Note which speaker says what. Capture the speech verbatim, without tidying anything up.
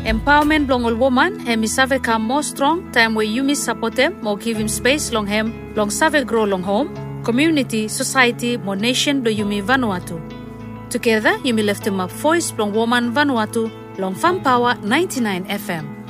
Speaker 1: Empowerment long all woman, hemi save come more strong, time where you miss support him, more give him space long him, long save grow long home, community, society, more nation do you me Vanuatu. Together, you me lift him up voice long woman Vanuatu, long Fam Power ninety-nine F M.